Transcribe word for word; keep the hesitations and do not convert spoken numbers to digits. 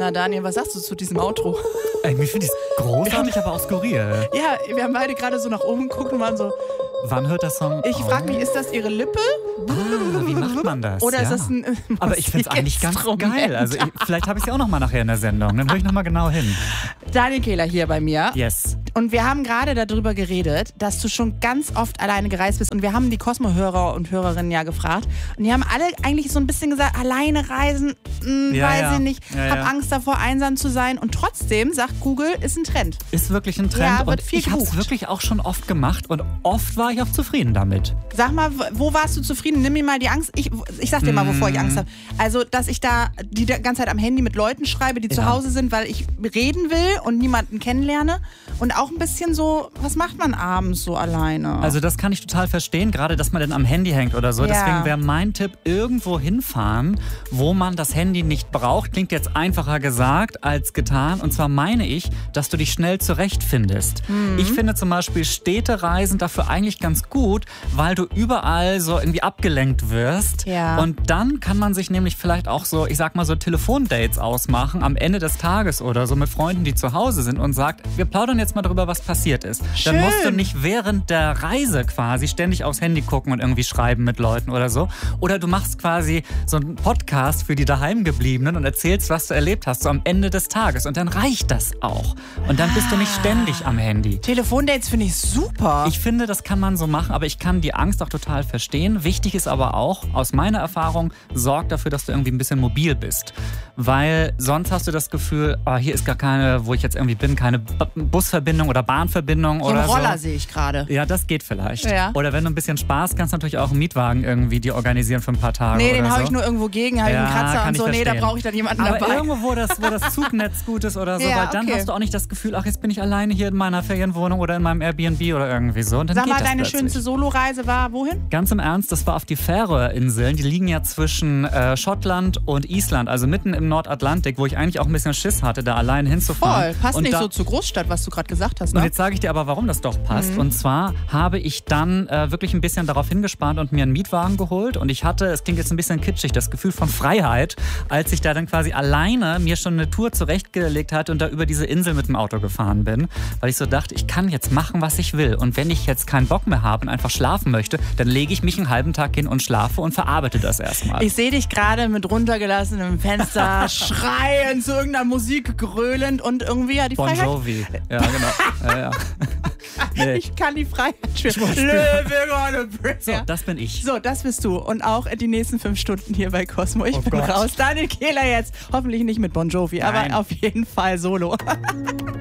Na Daniel, was sagst du zu diesem Outro? Ey, mir finde ich es großartig, aber auch skurril. Ja, wir haben beide gerade so nach oben geguckt und waren so... Wann hört der Song Ich auf? frage mich, ist das ihre Lippe? Ah, wie macht man das? Oder ja. ist das ein Aber ich finde es eigentlich ganz geil. Also ich, vielleicht habe ich es ja auch noch mal nachher in der Sendung. Dann höre ich noch mal genau hin. Daniel Kehler hier bei mir. Yes. Und wir haben gerade darüber geredet, dass du schon ganz oft alleine gereist bist. Und wir haben die Cosmo-Hörer und Hörerinnen ja gefragt. Und die haben alle eigentlich so ein bisschen gesagt, alleine reisen, mh, Ja, weiß ja. ich nicht, Ja, hab ja. Angst davor, einsam zu sein. Und trotzdem, sagt Google, ist ein Trend. Ist wirklich ein Trend. Ja, wird und viel ich habe es gebucht. wirklich auch schon oft gemacht. Und oft war ich auch zufrieden damit. Sag mal, wo warst du zufrieden? Nimm mir mal die Angst. Ich, ich sag dir mal, wovor ich Angst habe. Also, dass ich da die ganze Zeit am Handy mit Leuten schreibe, die zu Ja. Hause sind, weil ich reden will und niemanden kennenlerne. Und auch ein bisschen so, was macht man abends so alleine? Also das kann ich total verstehen, gerade dass man dann am Handy hängt oder so. Ja. Deswegen wäre mein Tipp, irgendwo hinfahren, wo man das Handy nicht braucht. Klingt jetzt einfacher gesagt als getan. Und zwar meine ich, dass du dich schnell zurechtfindest. Mhm. Ich finde zum Beispiel Städtereisen dafür eigentlich ganz gut, weil du überall so irgendwie abgelenkt wirst. Ja. Und dann kann man sich nämlich vielleicht auch so, ich sag mal so Telefondates ausmachen am Ende des Tages oder so mit Freunden, die zu Hause sind und sagt, wir plaudern jetzt mal darüber, was passiert ist. Schön. Dann musst du nicht während der Reise quasi ständig aufs Handy gucken und irgendwie schreiben mit Leuten oder so. Oder du machst quasi so einen Podcast für die Daheimgebliebenen und erzählst, was du erlebt hast, so am Ende des Tages. Und dann reicht das auch. Und dann bist du nicht ständig am Handy. Telefondates finde ich super. Ich finde, das kann man so machen, aber ich kann die Angst auch total verstehen. Wichtig ist aber auch, aus meiner Erfahrung, sorg dafür, dass du irgendwie ein bisschen mobil bist. Weil sonst hast du das Gefühl, ah, hier ist gar keine, wo ich jetzt irgendwie bin, keine B- Busverbindung oder Bahnverbindung so oder einen Roller so. sehe ich gerade. Ja, das geht vielleicht. Ja. Oder wenn du ein bisschen Spaß kannst, natürlich auch einen Mietwagen irgendwie dir organisieren für ein paar Tage Nee, oder den hau so. ich nur irgendwo gegen, habe ich Ja, einen Kratzer kann und ich so. Nee, da verstehen. brauche ich dann jemanden Aber dabei. irgendwo, wo das, wo das Zugnetz gut ist oder so, Ja, weil dann okay. hast du auch nicht das Gefühl, ach, jetzt bin ich alleine hier in meiner Ferienwohnung oder in meinem Airbnb oder irgendwie so. Und dann Sag geht mal, das deine plötzlich. schönste Soloreise war wohin? Ganz im Ernst, das war auf die Färöerinseln. Die liegen ja zwischen äh, Schottland und Island, also mitten im Nordatlantik, wo ich eigentlich auch ein bisschen Schiss hatte, da allein hinzufahren. Voll, passt und nicht da, so zur Großstadt, was du gerade gesagt hast, Und ne? jetzt sage ich dir aber, warum das doch passt. Mhm. Und zwar habe ich dann äh, wirklich ein bisschen darauf hingespart und mir einen Mietwagen geholt. Und ich hatte, es klingt jetzt ein bisschen kitschig, das Gefühl von Freiheit, als ich da dann quasi alleine mir schon eine Tour zurechtgelegt hatte und da über diese Insel mit dem Auto gefahren bin. Weil ich so dachte, ich kann jetzt machen, was ich will. Und wenn ich jetzt keinen Bock mehr habe und einfach schlafen möchte, dann lege ich mich einen halben Tag hin und schlafe und verarbeite das erstmal. Ich sehe dich gerade mit runtergelassenem Fenster schreien zu irgendeiner Musik gröhlend und irgendwie ja die Bon Freiheit. Jovi. Ja, genau. Ja, ja. Nee. Ich kann die Freiheit spüren. muss spüren. Living on a prayer. So, das bin ich. So, das bist du. Und auch die nächsten fünf Stunden hier bei Cosmo. Ich Oh bin Gott. raus. Daniel Kehler jetzt. Hoffentlich nicht mit Bon Jovi, Nein. aber auf jeden Fall solo.